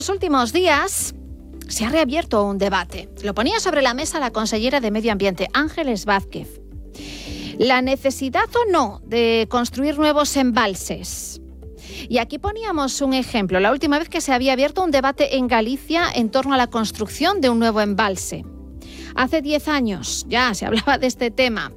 Los últimos días se ha reabierto un debate. Lo ponía sobre la mesa la consellera de Medio Ambiente, Ángeles Vázquez. La necesidad o no de construir nuevos embalses. Y aquí poníamos un ejemplo. La última vez que se había abierto un debate en Galicia en torno a la construcción de un nuevo embalse. Hace 10 años ya se hablaba de este tema.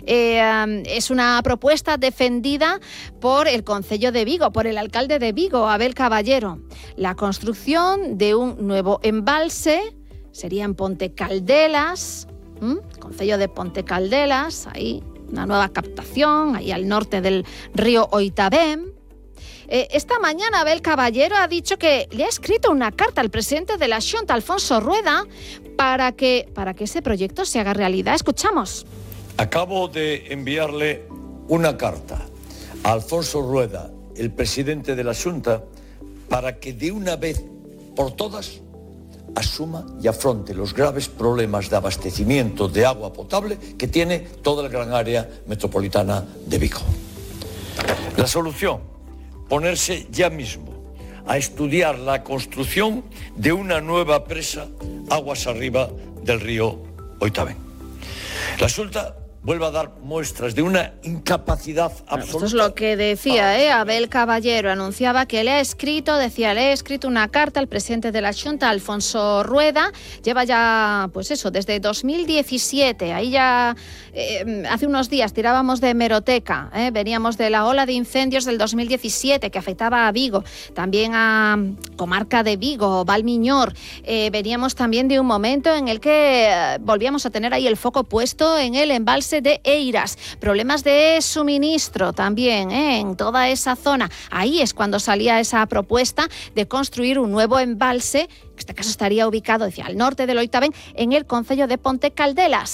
Es una propuesta defendida por el Concello de Vigo, por el alcalde de Vigo, Abel Caballero. La construcción de un nuevo embalse sería en Ponte Caldelas, Concello de Ponte Caldelas, ahí una nueva captación, ahí al norte del río Oitavén. Esta mañana Abel Caballero ha dicho que le ha escrito una carta al presidente de la Xunta, Alfonso Rueda, para que ese proyecto se haga realidad. Escuchamos. Acabo de enviarle una carta a Alfonso Rueda, el presidente de la Xunta, para que de una vez por todas asuma y afronte los graves problemas de abastecimiento de agua potable que tiene toda la gran área metropolitana de Vigo. La solución, ponerse ya mismo a estudiar la construcción de una nueva presa aguas arriba del río Oitavén. La Xunta vuelve a dar muestras de una incapacidad absoluta. Esto es lo que decía Abel Caballero. Anunciaba que le ha escrito una carta al presidente de la Xunta, Alfonso Rueda. Lleva ya, desde 2017. Ahí ya, hace unos días tirábamos de hemeroteca. Veníamos de la ola de incendios del 2017 que afectaba a Vigo, también a comarca de Vigo, Valmiñor. Veníamos también de un momento en el que volvíamos a tener ahí el foco puesto en el embalse de Eiras, problemas de suministro también en toda esa zona. Ahí es cuando salía esa propuesta de construir un nuevo embalse, en este caso estaría ubicado al norte del Oitavén, en el concello de Ponte Caldelas.